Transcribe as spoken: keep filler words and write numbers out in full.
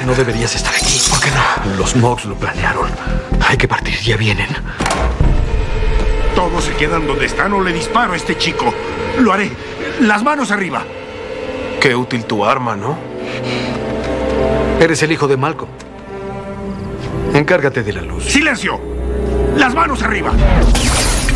No deberías estar aquí. ¿Por qué no? Los Mogs lo planearon. Hay que partir, ya vienen. Todos se quedan donde están o le disparo a este chico. Lo haré. Las manos arriba. Qué útil tu arma, ¿no? Eres el hijo de Malcolm. Encárgate de la luz. ¡Silencio! ¡Las manos arriba!